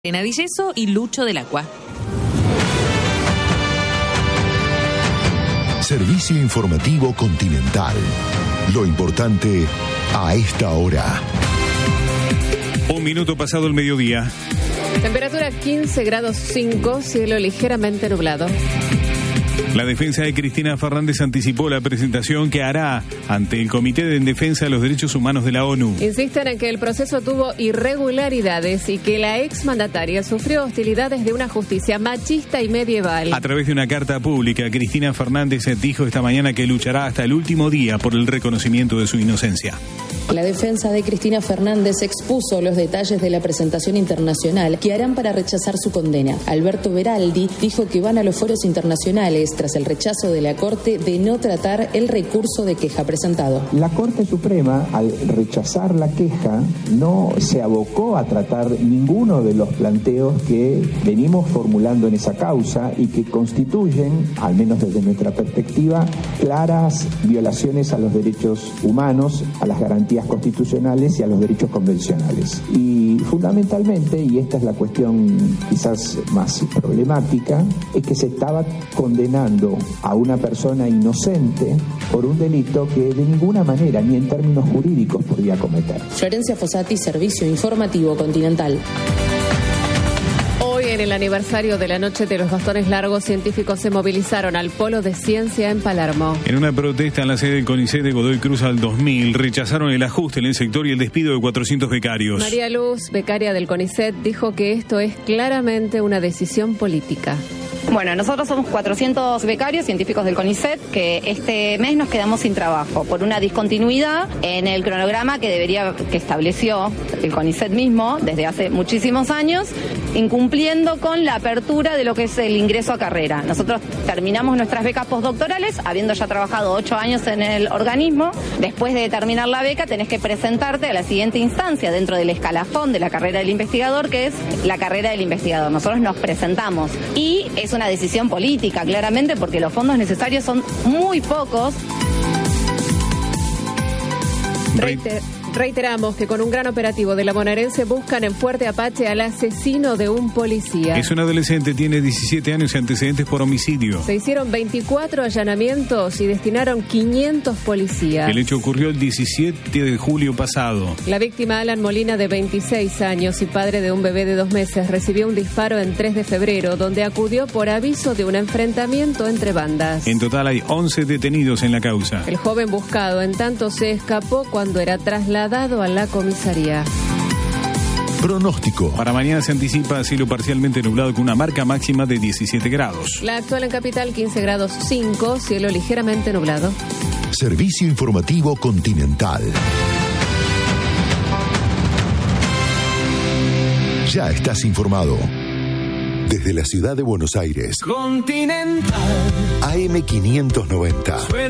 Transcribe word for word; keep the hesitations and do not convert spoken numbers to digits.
Elena Villeso y Lucho del Acua. Servicio informativo Continental. Lo importante a esta hora. Un minuto pasado el mediodía. Temperatura quince grados cinco, cielo ligeramente nublado. La defensa de Cristina Fernández anticipó la presentación que hará ante el Comité de Defensa de los Derechos Humanos de la ONU. Insisten en que el proceso tuvo irregularidades y que la exmandataria sufrió hostilidades de una justicia machista y medieval. A través de una carta pública, Cristina Fernández dijo esta mañana que luchará hasta el último día por el reconocimiento de su inocencia. La defensa de Cristina Fernández expuso los detalles de la presentación internacional que harán para rechazar su condena. Alberto Beraldi dijo que van a los foros internacionales tras el rechazo de la Corte de no tratar el recurso de queja presentado. La Corte Suprema, al rechazar la queja, no se abocó a tratar ninguno de los planteos que venimos formulando en esa causa y que constituyen, al menos desde nuestra perspectiva, claras violaciones a los derechos humanos, a las garantías constitucionales y a los derechos convencionales. Y fundamentalmente, y esta es la cuestión quizás más problemática, es que se estaba condenando a una persona inocente por un delito que de ninguna manera, ni en términos jurídicos, podía cometer. Florencia Fossati, Servicio Informativo Continental. Hoy, en el aniversario de la Noche de los Bastones Largos, científicos se movilizaron al Polo de Ciencia en Palermo. En una protesta en la sede del CONICET de Godoy Cruz al dos mil, rechazaron el ajuste en el sector y el despido de cuatrocientos becarios. María Luz, becaria del CONICET, dijo que esto es claramente una decisión política. Bueno, nosotros somos cuatrocientos becarios científicos del CONICET que este mes nos quedamos sin trabajo por una discontinuidad en el cronograma que debería que estableció el CONICET mismo desde hace muchísimos años, incumpliendo con la apertura de lo que es el ingreso a carrera. Nosotros terminamos nuestras becas postdoctorales habiendo ya trabajado ocho años en el organismo. Después de terminar la beca tenés que presentarte a la siguiente instancia dentro del escalafón de la carrera del investigador, que es la carrera del investigador. Nosotros nos presentamos y es una decisión política, claramente, porque los fondos necesarios son muy pocos. Reiter, reiteramos que con un gran operativo de la bonaerense buscan en Fuerte Apache al asesino de un policía. Es un adolescente, tiene diecisiete años y antecedentes por homicidio. Se hicieron veinticuatro allanamientos y destinaron quinientos policías. El hecho ocurrió el diecisiete de julio pasado. La víctima, Alan Molina, de veintiséis años y padre de un bebé de dos meses, recibió un disparo en tres de febrero, donde acudió por aviso de un enfrentamiento entre bandas. En total hay once detenidos en la causa. El joven buscado, en tanto, se escapó cuando era trasladado a la comisaría. Pronóstico. Para mañana se anticipa cielo parcialmente nublado con una marca máxima de diecisiete grados. La actual en Capital, quince grados cinco, cielo ligeramente nublado. Servicio informativo Continental. Ya estás informado. Desde la ciudad de Buenos Aires. Continental. A M quinientos noventa.